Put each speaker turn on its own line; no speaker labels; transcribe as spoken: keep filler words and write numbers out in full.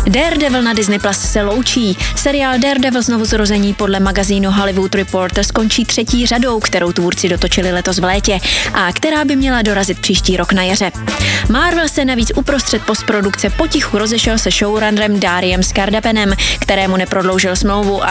Daredevil na Disney Plus se loučí. Seriál Daredevil znovu zrození podle magazínu Hollywood Reporter skončí třetí řadou, kterou tvůrci dotočili letos v létě a která by měla dorazit příští rok na jaře. Marvel se navíc uprostřed postprodukce potichu rozešel se showrunnerem Dariem Skardapenem, kterému neprodloužil smlouvu a